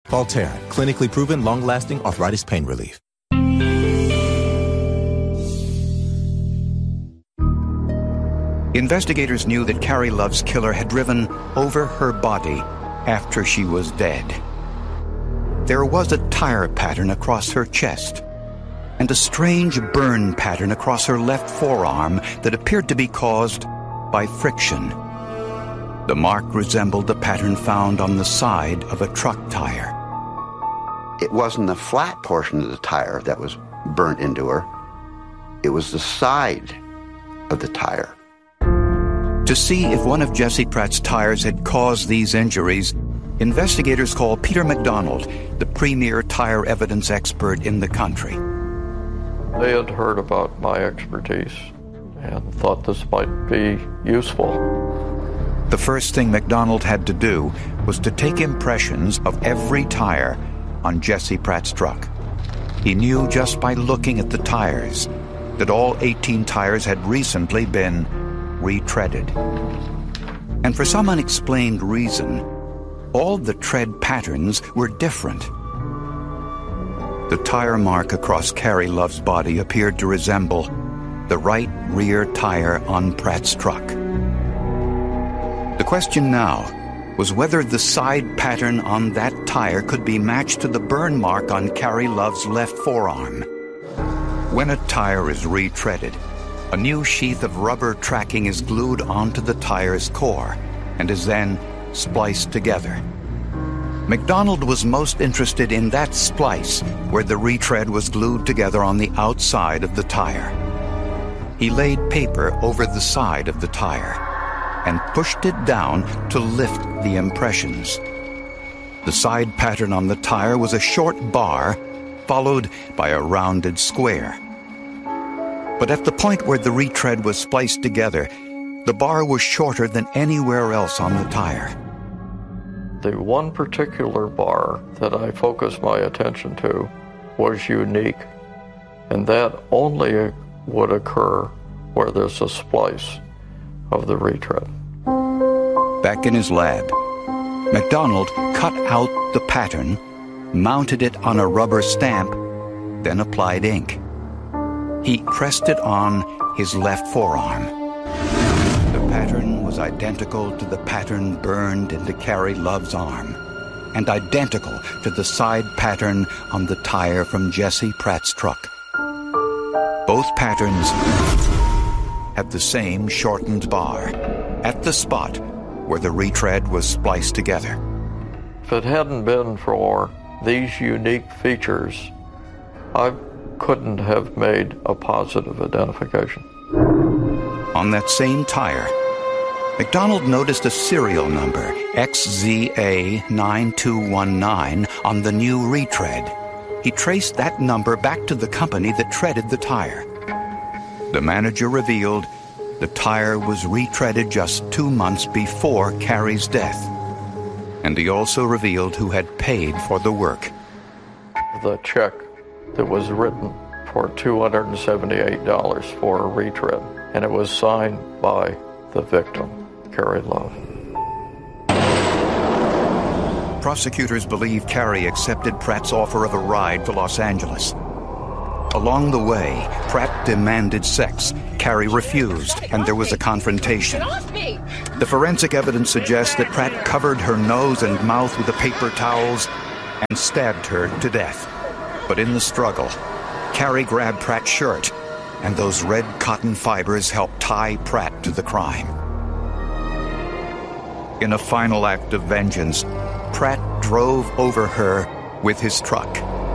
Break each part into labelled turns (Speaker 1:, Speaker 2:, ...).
Speaker 1: Voltaren, clinically proven long-lasting arthritis pain relief.
Speaker 2: Investigators knew that Carrie Love's killer had driven over her body after she was dead. There was a tire pattern across her chest and a strange burn pattern across her left forearm that appeared to be caused by friction. The mark resembled the pattern found on the side of a truck tire.
Speaker 3: It wasn't the flat portion of the tire that was burnt into her. It was the side of the tire.
Speaker 2: To see if one of Jesse Pratt's tires had caused these injuries, investigators called Peter McDonald, the premier tire evidence expert in the country.
Speaker 4: They had heard about my expertise and thought this might be useful.
Speaker 2: The first thing McDonald had to do was to take impressions of every tire on Jesse Pratt's truck. He knew just by looking at the tires that all 18 tires had recently been retreaded. And for some unexplained reason, all the tread patterns were different. The tire mark across Carrie Love's body appeared to resemble the right rear tire on Pratt's truck. The question now was whether the side pattern on that tire could be matched to the burn mark on Carrie Love's left forearm. When a tire is retreaded, a new sheath of rubber tracking is glued onto the tire's core and is then spliced together. McDonald was most interested in that splice where the retread was glued together on the outside of the tire. He laid paper over the side of the tire and pushed it down to lift the impressions. The side pattern on the tire was a short bar followed by a rounded square. But at the point where the retread was spliced together, the bar was shorter than anywhere else on the tire.
Speaker 4: The one particular bar that I focused my attention to was unique, and that only would occur where there's a splice of the retread.
Speaker 2: Back in his lab, McDonald cut out the pattern, mounted it on a rubber stamp, then applied ink. He pressed it on his left forearm. The pattern was identical to the pattern burned into Carrie Love's arm, and identical to the side pattern on the tire from Jesse Pratt's truck. Both patterns have the same shortened bar at the spot where the retread was spliced together.
Speaker 4: If it hadn't been for these unique features, I couldn't have made a positive identification.
Speaker 2: On that same tire, McDonald noticed a serial number, XZA9219, on the new retread. He traced that number back to the company that treaded the tire. The manager revealed the tire was retreaded just 2 months before Carrie's death. And he also revealed who had paid for the work.
Speaker 4: The check that was written for $278 for a retread, and it was signed by the victim, Carrie Love.
Speaker 2: Prosecutors believe Carrie accepted Pratt's offer of a ride to Los Angeles. Along the way, Pratt demanded sex. Carrie refused, and there was a confrontation.
Speaker 5: Get off me!
Speaker 2: The forensic evidence suggests that Pratt covered her nose and mouth with the paper towels and stabbed her to death. But in the struggle, Carrie grabbed Pratt's shirt, and those red cotton fibers helped tie Pratt to the crime. In a final act of vengeance, Pratt drove over her with his truck.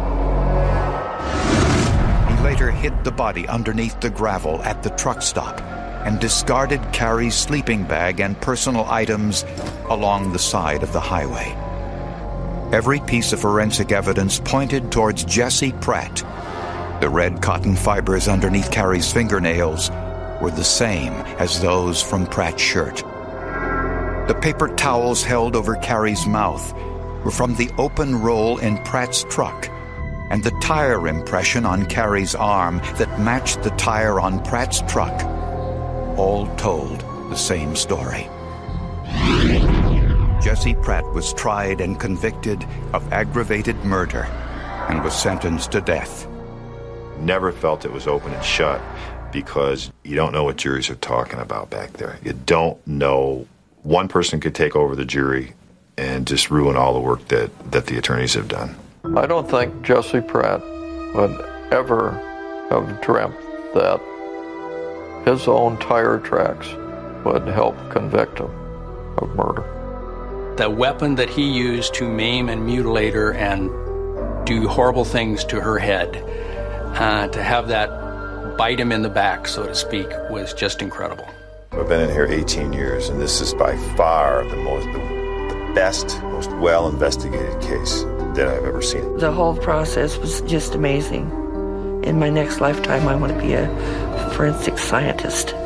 Speaker 2: He later hid the body underneath the gravel at the truck stop and discarded Carrie's sleeping bag and personal items along the side of the highway. Every piece of forensic evidence pointed towards Jesse Pratt. The red cotton fibers underneath Carrie's fingernails were the same as those from Pratt's shirt. The paper towels held over Carrie's mouth were from the open roll in Pratt's truck, and the tire impression on Carrie's arm that matched the tire on Pratt's truck all told the same story. Jesse Pratt was tried and convicted of aggravated murder and was sentenced to death.
Speaker 5: Never felt it was open and shut because you don't know what juries are talking about back there. You don't know. One person could take over the jury and just ruin all the work that the attorneys have done.
Speaker 4: I don't think Jesse Pratt would ever have dreamt that his own tire tracks would help convict him of murder.
Speaker 6: The weapon that he used to maim and mutilate her and do horrible things to her head, to have that bite him in the back, so to speak, was just incredible.
Speaker 5: I've been in here 18 years, and this is by far the best, most well-investigated case that I've ever seen.
Speaker 7: The whole process was just amazing. In my next lifetime, I want to be a forensic scientist.